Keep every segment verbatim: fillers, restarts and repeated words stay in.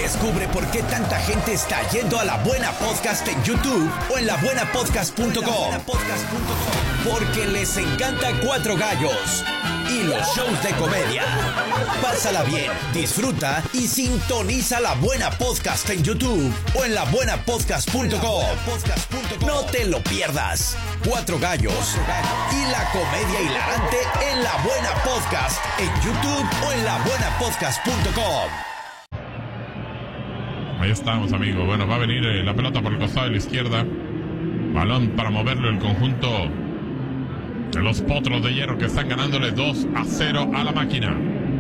Descubre por qué tanta gente está yendo a La Buena Podcast en YouTube o en la buena podcast punto com. Porque les encanta Cuatro Gallos y los shows de comedia. Pásala bien, disfruta y sintoniza La Buena Podcast en YouTube o en la buena podcast punto com. No te lo pierdas. Cuatro Gallos y la comedia hilarante en La Buena Podcast en YouTube o en la buena podcast punto com. Ahí estamos, amigos. Bueno, va a venir eh, la pelota por el costado de la izquierda. Balón para moverlo el conjunto de los Potros de Hierro, que están ganándole dos a cero a la máquina.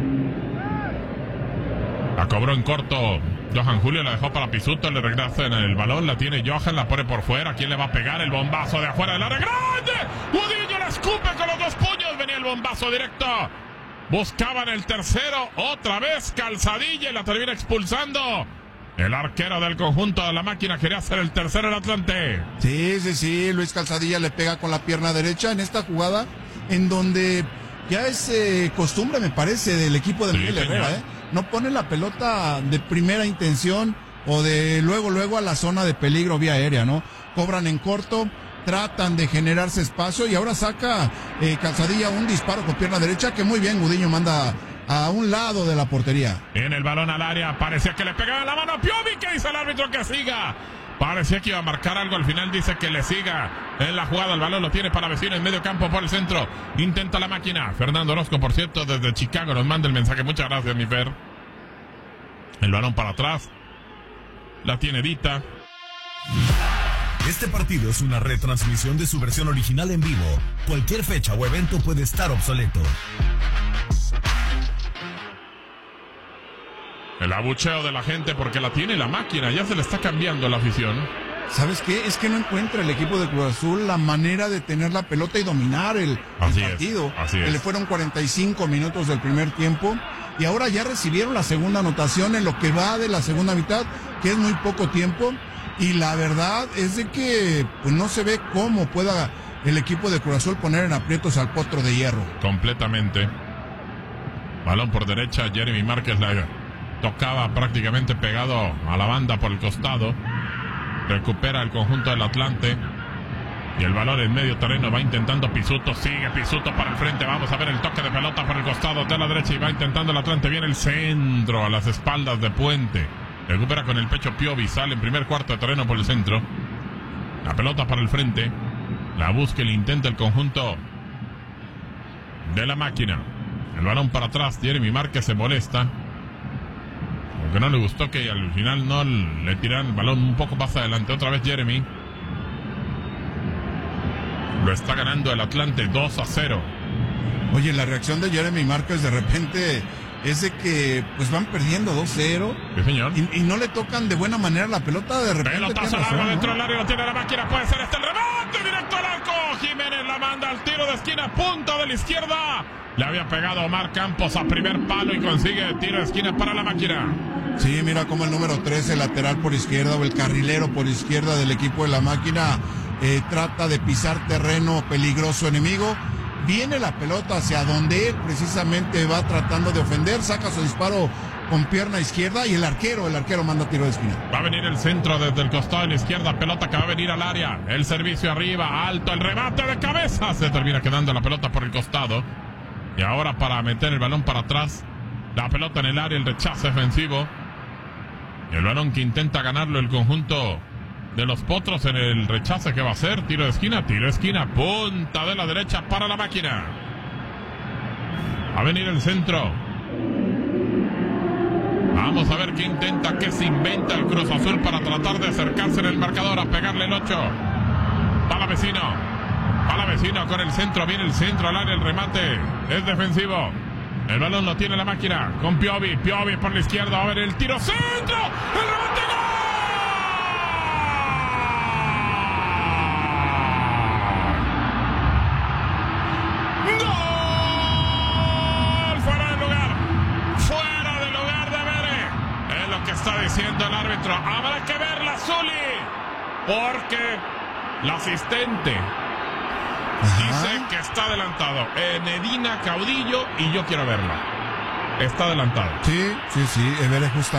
La cobró en corto Johan Julio, la dejó para Pisuto, le regresa en el balón, la tiene Johan, la pone por fuera. ¿Quién le va a pegar? El bombazo de afuera del área grande. Gudiño la escupe con los dos puños. Venía el bombazo directo. Buscaban el tercero. Otra vez Calzadilla y la termina expulsando. El arquero del conjunto de la máquina quería hacer el tercero en Atlante. Sí, sí, sí, Luis Calzadilla le pega con la pierna derecha en esta jugada en donde ya es eh, costumbre, me parece, del equipo de Sí, Miguel señor. Herrera, ¿eh? No pone la pelota de primera intención o de luego, luego a la zona de peligro vía aérea, ¿no? Cobran en corto, tratan de generarse espacio y ahora saca eh, Calzadilla un disparo con pierna derecha que muy bien Gudiño manda a un lado de la portería. En el balón al área, parecía que le pegaba la mano a Piovi. ¿Qué dice el árbitro? Que siga. Parecía que iba a marcar algo, al final dice que le siga en la jugada. El balón lo tiene para Vecino en medio campo por el centro. Intenta la máquina. Fernando Orozco, por cierto, desde Chicago nos manda el mensaje. Muchas gracias, mi Fer. El balón para atrás. La tiene Dita. Este partido es una retransmisión de su versión original en vivo. Cualquier fecha o evento puede estar obsoleto. El abucheo de la gente porque la tiene la máquina. Ya se le está cambiando la afición. ¿Sabes qué? Es que no encuentra el equipo de Cruz Azul la manera de tener la pelota y dominar el, el Así es, partido. así es. Le fueron cuarenta y cinco minutos del primer tiempo y ahora ya recibieron la segunda anotación en lo que va de la segunda mitad, que es muy poco tiempo. Y la verdad es de que pues no se ve cómo pueda el equipo de Cruz Azul poner en aprietos al Potro de Hierro. Completamente. Balón por derecha, Jeremy Márquez la tocaba prácticamente pegado a la banda por el costado. Recupera el conjunto del Atlante. Y el balón en medio terreno va intentando Pisuto. Sigue Pisuto para el frente. Vamos a ver el toque de pelota por el costado de la derecha. Y va intentando el Atlante. Viene el centro a las espaldas de Puente. Recupera con el pecho Piovi. Sale en primer cuarto de terreno por el centro. La pelota para el frente. La busca y le intenta el conjunto de la máquina. El balón para atrás. Jeremy Márquez se molesta. Porque no le gustó que al final no le tiran el balón un poco más adelante. Otra vez Jeremy. Lo está ganando el Atlante dos a cero. Oye, la reacción de Jeremy Márquez de repente es de que pues van perdiendo dos cero. Sí, señor. Y, y no le tocan de buena manera la pelota de repente. Pelotazo tiene largo razón, dentro ¿no? del área. Lo tiene la máquina. Puede ser este el remate. Directo al arco. Jiménez la manda al tiro de esquina. Punta de la izquierda. Le había pegado Omar Campos a primer palo y consigue tiro de esquina para la máquina. Sí, mira cómo el número trece, lateral por izquierda o el carrilero por izquierda del equipo de la máquina eh, trata de pisar terreno peligroso enemigo. Viene la pelota hacia donde él precisamente va tratando de ofender, saca su disparo con pierna izquierda y el arquero, el arquero manda tiro de esquina. Va a venir el centro desde el costado de la izquierda, pelota que va a venir al área, el servicio arriba, alto, el remate de cabeza, se termina quedando la pelota por el costado. Y ahora para meter el balón para atrás, la pelota en el área, el rechazo defensivo. Y el balón que intenta ganarlo el conjunto de los Potros en el rechazo que va a hacer. Tiro de esquina, tiro de esquina, punta de la derecha para la máquina. Va a venir el centro. Vamos a ver qué intenta, qué se inventa el Cruz Azul para tratar de acercarse en el marcador, a pegarle el ocho. Para Vecino. Para Vecino con el centro, viene el centro al área, el remate es defensivo. El balón lo tiene la máquina con Piovi. Piovi por la izquierda. Va a ver el tiro centro. El remate, ¡gol! ¡Gol! Fuera de lugar. Fuera de lugar de Bere. Es lo que está diciendo el árbitro. Habrá que verla, Zuli. Porque la asistente dice que está adelantado. Medina Caudillo y yo quiero verlo. Está adelantado. Sí, sí, sí, Everest justamente.